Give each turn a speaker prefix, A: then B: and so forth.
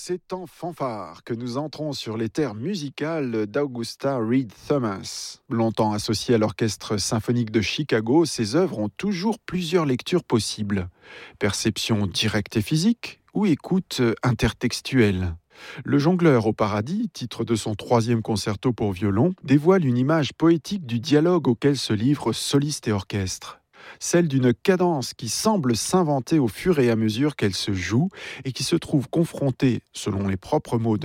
A: C'est en fanfare que nous entrons sur les terres musicales d'Augusta Read Thomas. Longtemps associé à l'Orchestre symphonique de Chicago, ses œuvres ont toujours plusieurs lectures possibles. Perception directe et physique ou écoute intertextuelle. Le Jongleur au paradis, titre de son 3e concerto pour violon, dévoile une image poétique du dialogue auquel se livrent soliste et orchestre. Celle d'une cadence qui semble s'inventer au fur et à mesure qu'elle se joue et qui se trouve confrontée, selon les propres mots